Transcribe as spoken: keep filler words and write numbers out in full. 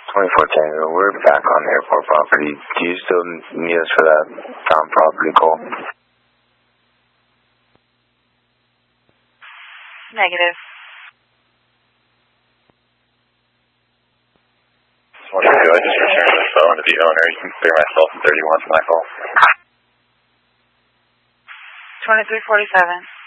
twenty-four Tango, we're back on the airport property. Do you still need us for that found property call? Negative. What do I do? I just returned the phone to the owner. You can clear myself in thirty-one for my call. twenty-three forty-seven.